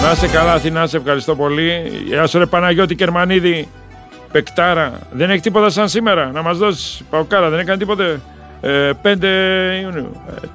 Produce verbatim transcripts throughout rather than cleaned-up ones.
Να είσαι καλά, Αθηνά, σε ευχαριστώ πολύ. Γεια σου ρε Παναγιώτη Κερμανίδη, παικτάρα. Δεν έχει τίποτα σαν σήμερα να μας δώσει, Παοκάρα, δεν έκανε τίποτε. ε, πέντε Ιουνίου. ε.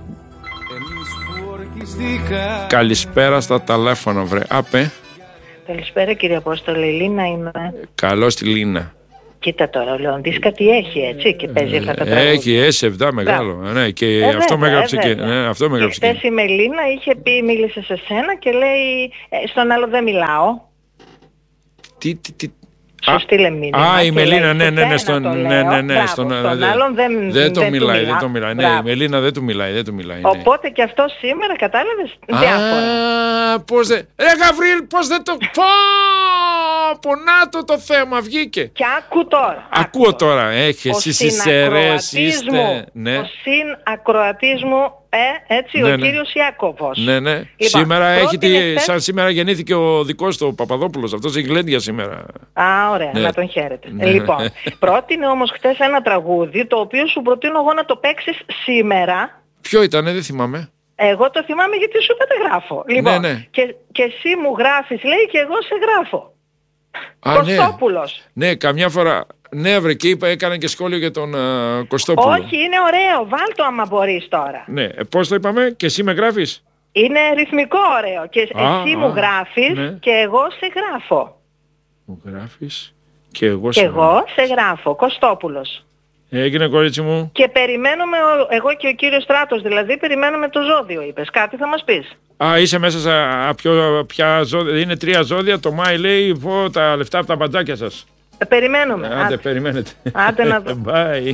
Καλησπέρα στα τηλέφωνα, βρε. Άπε. Καλησπέρα κύριε Απόστολε, η Λίνα είμαι. Καλώς τη Λίνα. Κοίτα τώρα, ο Λεοντής κάτι έχει έτσι και παίζει αυτά τα πράγματα. Έχει ες επτά μεγάλο. Ναι, και ε, αυτό βέβαια, με έγραψε ε, και. βέβαια. Ναι, αυτό με έγραψε και. Και χθες η Μελίνα είχε πει, μίλησε σε σένα και λέει ε, στον άλλο δεν μιλάω. Τι, τι, τι. Σου στείλε μήνυμα. Α, η Μελίνα, ναι, ναι, ναι, στον, στον, ναι, ναι, ναι, Μπράβο, στον, στον δε, άλλον δεν, δεν το δεν μιλάει, μιλά. δεν το μιλάει. Ναι, η Μελίνα δεν του μιλάει, δεν του μιλάει. Οπότε ναι. Και αυτό σήμερα κατάλαβες διάφορα. Α, πώς δεν. Ρε Γαβρίλ, πώς δεν το. Πω, πονάτο το θέμα, βγήκε. Και άκου τώρα. Ακούω τώρα, έχει εσείς τις αιρές, είστε. Ναι. Ο συνακροατής μου, ε, έτσι, ναι, ο ναι. κύριος Ιάκωβος. Ναι, ναι. Λοιπόν, σήμερα έχει τη, χθες... σαν σήμερα γεννήθηκε ο δικός του ο Παπαδόπουλος, αυτός έχει γλέντια σήμερα. Α, ωραία, ναι. Να τον χαίρετε. Ναι. Λοιπόν, πρότεινε όμως χτες ένα τραγούδι, το οποίο σου προτείνω εγώ να το παίξεις σήμερα. Ποιο ήτανε, δεν θυμάμαι. Εγώ το θυμάμαι γιατί σου είπα τα γράφω. Λοιπόν, ναι, ναι. Και, και εσύ μου γράφεις, λέει, και εγώ σε γράφω. Α, Κωστόπουλος. Ναι. ναι, καμιά φορά. Ναι, βρε, και είπα, έκανα και σχόλιο για τον uh, Κωστόπουλο. Όχι, είναι ωραίο. Βάλ το άμα μπορείς τώρα. Ναι, ε, πώς το είπαμε, και εσύ με γράφεις. Είναι ρυθμικό ωραίο. Και α, εσύ α, μου γράφεις ναι. Και εγώ σε γράφω. Μου γράφεις και εγώ και σε εγώ γράφω. σε γράφω. Κωστόπουλος. Έγινε, κορίτσι μου. Και περιμένουμε, εγώ και ο κύριος Στράτος δηλαδή, περιμένουμε το ζώδιο, είπες. Κάτι θα μας πεις. Α, είσαι μέσα σε α, ποιο, ποια ζώδια. Είναι τρία ζώδια. Το Μάη λέει πω τα λεφτά από τα μπατζάκια σας. Ε, περιμένουμε. Ε, άντε, άντε, περιμένετε. Άντε να δω. Bye.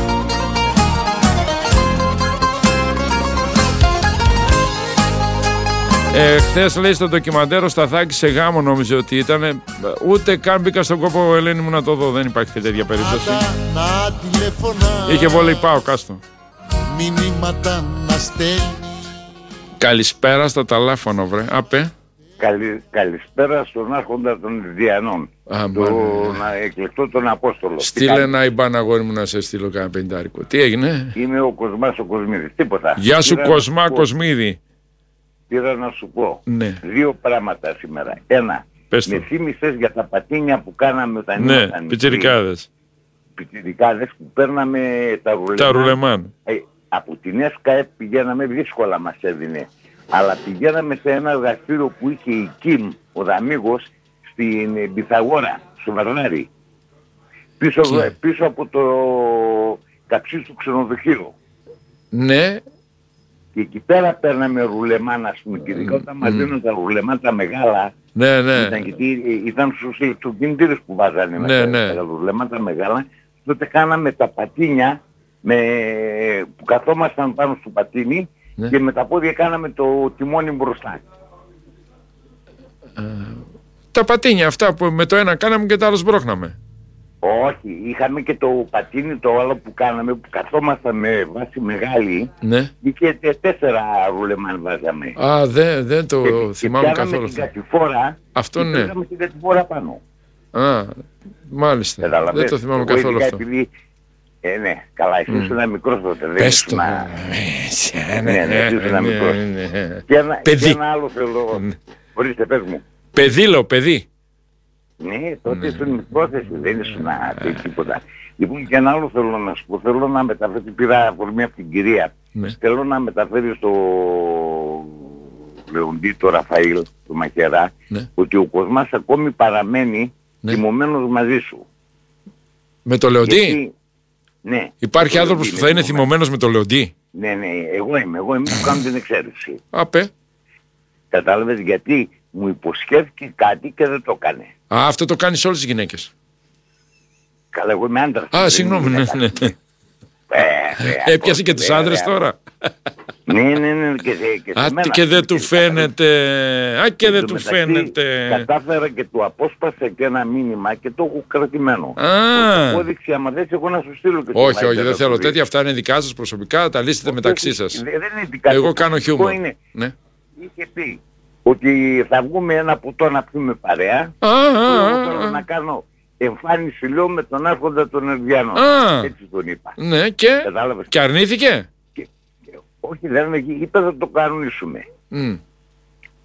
Ε, χθες λέει στο ντοκιμαντέρ ο Σταθάκης σε γάμο νόμιζε ότι ήταν. Ούτε καν μπήκα στον κόπο, Ελένη μου, να το δω. Δεν υπάρχει τέτοια περίπτωση. Είχε βόλεϊ πάω, κάστο. Μηνύματα να στέλνει. Καλησπέρα στα τηλέφωνο, βρε. Απέ. Καλη, καλησπέρα στον άρχοντα των Ινδιανών. Τον εκλεκτό τον Απόστολο. Στείλε ένα ιμπάν, αγόρι μου, να σε στείλω κανένα πεντάρικο. Τι έγινε? Είμαι ο Κοσμάς ο Κοσμίδης. Τίποτα. Γεια σου, Πήρα Κοσμά πω, Κοσμίδη. Πήρα να σου πω ναι. δύο πράγματα σήμερα. Ένα, Πες με θύμισες για τα πατίνια που κάναμε όταν ναι, ήμασταν πιτσιρικάδες. Πιτσιρικάδες που παίρναμε τα ρουλεμάν. Τα ρουλεμάν. Ε, από την ΕΣΚΑΕΠ πηγαίναμε, δύσκολα μας έδινε. Αλλά πηγαίναμε σε ένα εργαστήριο που είχε η Κιμ, ο Δαμίγος, στην Πυθαγόρα, στο Βαρνάρι. Πίσω, πίσω από το Καψί ξενοδοχείο. Ναι. Και εκεί πέρα παίρναμε ρουλεμάν, ας πούμε, και ειδικά όταν μας δίνουν τα ρουλεμάν τα μεγάλα, ναι, ναι. Ήταν, γιατί ήταν στους ηλεκτροκινητήρες που βάζανε ναι, ναι. τα ρουλεμάν τα μεγάλα, τότε κάναμε τα πατίνια με, που καθόμασταν πάνω στο πατίνι ναι. Και με τα πόδια κάναμε το τιμόνι μπροστά. Ε, τα πατίνια αυτά που με το ένα κάναμε και το άλλο σμπρώχναμε. Όχι, είχαμε και το πατίνι το άλλο που κάναμε που καθόμασταν με βάση μεγάλη ναι. Και τέσσερα ρουλεμάν βάζαμε. Α, δεν δε το και, θυμάμαι και καθόλου αυτό. Και κατηφόρα αυτό ναι. Και την κατηφόρα πάνω. Α, μάλιστα. Καταλαβες, δεν το θυμάμαι καθόλου αυτό. Επειδή, ε, ναι, καλά, εσύ mm. ένα μικρός τότε. Πες το. Ναι, ναι, εσύ ένα μικρός. Και ένα, και ένα άλλο θέλω, ορίστε, πες μου. Παιδί, λέω, παιδί. Ναι, τότε ήσουν μικρός, δεν ήσουν τίποτα. Λοιπόν, και ένα άλλο θέλω να σου πω, θέλω να μεταφέρει, πήρα αφορμή από την κυρία, θέλω να μεταφέρει στο Λεοντή, το Ραφαήλ, το Μαχαιρά, ότι ο Κοσμάς ακόμη παραμένει θυμωμένος μαζί σου. Με το Λεοντή? Γιατί, ναι. Υπάρχει άνθρωπος που θα είναι θυμωμένος με το Λεοντή? Ναι, ναι, εγώ είμαι, εγώ είμαι που κάνω την εξαίρεση. Απέ. Κατάλαβες γιατί μου υποσχέθηκε κάτι και δεν το έκανε. Α, αυτό το κάνει σε όλες τις γυναίκες. Καλά, εγώ είμαι άντρας. Α, συγγνώμη, ναι, ναι. Έπιασε και τους άντρες τώρα. Ναι, ναι, ναι, και, και Α, και δεν του φαίνεται. Α, και δεν του φαίνεται. Κατάφερα και του απόσπασα και ένα μήνυμα και το έχω κρατημένο. Α. Το απόδειξη, άμα δεν εγώ να σου στείλω και όχι, όχι, δεν θέλω τέτοια. Αυτά είναι δικά σας προσωπικά, τα λύσετε μεταξύ σας. Εγώ κάνω χιούμορ. Ναι. Είχε πει ότι θα βγούμε ένα ποτό να πιούμε παρέα. Θέλω να κάνω εμφάνιση, λέω, με τον άρχοντα των Ινδιανών. Έτσι τον είπα. Ναι, και, και αρνήθηκε. Και, και, όχι, δεν είπε, θα το κανονίσουμε. Mm.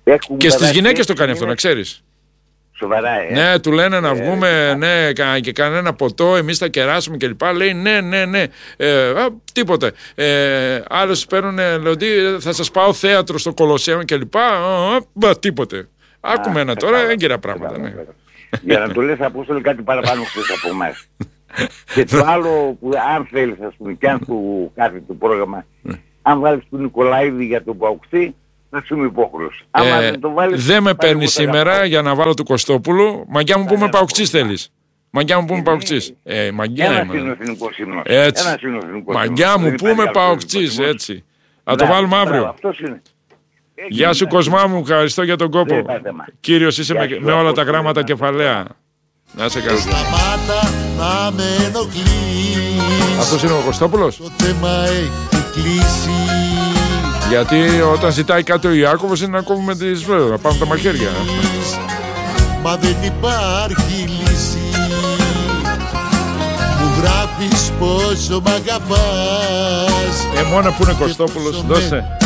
Έχουν Και στις περάσει γυναίκες το έξι κάνει αυτό, να μήνες. ξέρεις. Σοβαρά, ε. Ναι, του λένε να Ε, βγούμε, ναι, κα- και κανένα ποτό, εμείς θα κεράσουμε κλπ. Λέει ναι, ναι, ναι. Ε, α, τίποτε. Ε, άλλους παίρνουν, λέει ότι θα σας πάω θέατρο στο Κολοσσέum κλπ. Τίποτε. Άκουμε ένα τώρα, έγκυρα πράγματα. Ναι. Για να το λες, Απόστολε, κάτι παραπάνω χθες από εμάς. Και το άλλο που αν θέλεις, ας πούμε, και αν του κάθε το πρόγραμμα, αν βάλεις τον Νικολαίδη για τον Παουξή, θα σου είμαι υπόχρεος. Άμα Ε, δεν το βάλεις, δεν με πάλι παίρνει εγώ θα σήμερα αγαπάω. για να βάλω του Κωστόπουλου. Μαγκιά μου που είμαι Κανένα Παουξής πρόβλημα. θέλεις. Μαγκιά μου που είμαι Ε, Παουξής. Ε, μαγκιά Ένας είναι ο είμαι. εθνικός ύμνος. Έτσι. Ένας είναι ο εθνικός Μαγκιά ύμνος. μου Δεν που είμαι υπάρχει άλλος Παουξής, εθνικός ύμνος. έτσι. Θα το Μπράβο, βάλουμε μπράβο, αύριο. αυτός είναι. Γεια σου Κοσμά μου, ευχαριστώ για τον κόπο. Δεν πάτε, μα. Κύριος είσαι Γεια με, σου, με όλα τα Απόστολε, γράμματα να σε κεφαλαία. Να είσαι καλά. Σταμάτα να με ενοχλείς. Αυτός είναι ο Κωστόπουλος. Το θέμα έχει κλείσει. Γιατί όταν ζητάει κάτι ο Ιάκωβος είναι να κόβουμε τις βέβαια, να πάμε τα μαχαίρια. Μα δεν υπάρχει λύση. Μου γράφεις πόσο μ' αγαπάς. Ε, μόνο που είναι Κωστόπουλος, δώσε.